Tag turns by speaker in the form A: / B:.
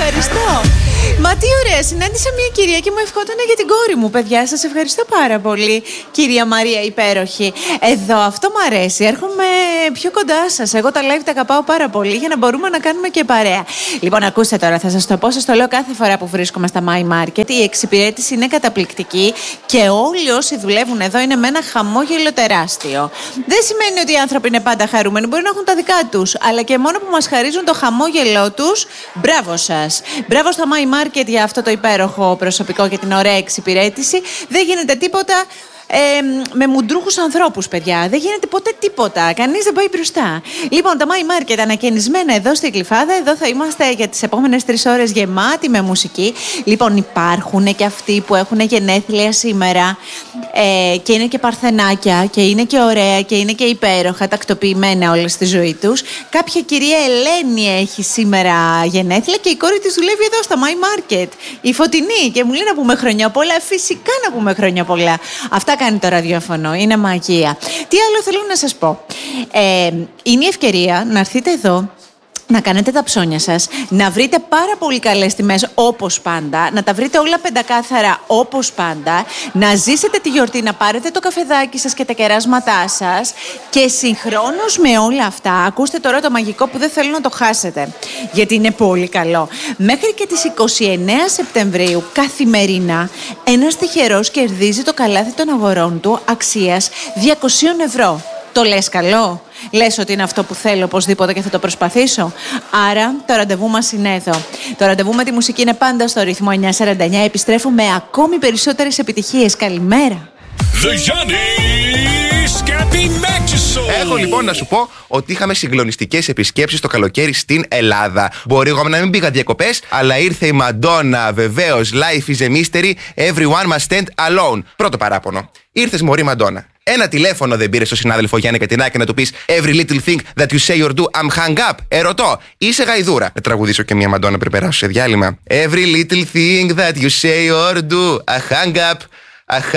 A: ευχαριστώ. Μα τι ωραία, συνάντησα μια κυρία και μου ευχόταν για την κόρη μου. Παιδιά, σας ευχαριστώ πάρα πολύ, κυρία Μαρία, υπέροχη. Εδώ, αυτό μου αρέσει. Έρχομαι πιο κοντά σας. Εγώ τα live τα αγαπάω πάρα πολύ για να μπορούμε να κάνουμε και παρέα. Λοιπόν, ακούστε τώρα, θα σας το πω, σας το λέω κάθε φορά που βρίσκομαι στα My Market. Η εξυπηρέτηση είναι καταπληκτική και όλοι όσοι δουλεύουν εδώ είναι με ένα χαμόγελο τεράστιο. Δεν σημαίνει ότι οι άνθρωποι είναι πάντα χαρούμενοι, μπορεί να έχουν τα δικά τους, αλλά και μόνο που μας χαρίζουν το χαμόγελό τους, μπράβο σας. Μπράβο στα My Market για αυτό το υπέροχο προσωπικό και την ωραία εξυπηρέτηση. Δεν γίνεται τίποτα με μουντρούχους ανθρώπους, παιδιά. Δεν γίνεται ποτέ τίποτα. Κανείς δεν πάει μπροστά. Λοιπόν, τα My Market ανακαινισμένα εδώ στη Γλυφάδα. Εδώ θα είμαστε για τις επόμενες 3 ώρες γεμάτοι με μουσική. Λοιπόν, υπάρχουν και αυτοί που έχουν γενέθλια σήμερα και είναι και παρθενάκια και είναι και ωραία και είναι και υπέροχα, τακτοποιημένα όλα στη ζωή τους. Κάποια κυρία Ελένη έχει σήμερα γενέθλια και η κόρη της δουλεύει εδώ στα My Market. Η Φωτεινή. Και μου λέει να πούμε χρόνια πολλά. Φυσικά να πούμε χρόνια πολλά. Αυτά κάνει το ραδιόφωνο. Είναι μαγεία. Τι άλλο θέλω να σας πω. Είναι η ευκαιρία να έρθετε εδώ, να κάνετε τα ψώνια σας, να βρείτε πάρα πολύ καλές τιμές όπως πάντα, να τα βρείτε όλα πεντακάθαρα όπως πάντα, να ζήσετε τη γιορτή, να πάρετε το καφεδάκι σας και τα κεράσματά σας και συγχρόνως με όλα αυτά, ακούστε τώρα το μαγικό που δεν θέλω να το χάσετε, γιατί είναι πολύ καλό. Μέχρι και τις 29 Σεπτεμβρίου καθημερινά ένας τυχερός κερδίζει το καλάθι των αγορών του αξίας 200 ευρώ. Το λες καλό? Λες ότι είναι αυτό που θέλω οπωσδήποτε και θα το προσπαθήσω? Άρα το ραντεβού μας είναι εδώ. Το ραντεβού με τη μουσική είναι πάντα στο ρυθμό 949. Επιστρέφω με ακόμη περισσότερες επιτυχίες. Καλημέρα.
B: Έχω λοιπόν να σου πω ότι είχαμε συγκλονιστικές επισκέψεις το καλοκαίρι στην Ελλάδα. Μπορεί εγώ να μην πήγα διακοπές, αλλά ήρθε η Μαντόνα, βεβαίως. Life is a mystery, everyone must stand alone. Πρώτο παράπονο. Ήρθες μωρή Μαντόνα. Ένα τηλέφωνο δεν πήρε στον συνάδελφο Γιάννη Κατινάκη να του πεις Every little thing that you say or do, I'm hung up. Ερωτώ, είσαι γαϊδούρα? Να τραγουδήσω και μια Μαντόνα πριν περάσω σε διάλειμμα. Every little thing that you say or do, I hung up.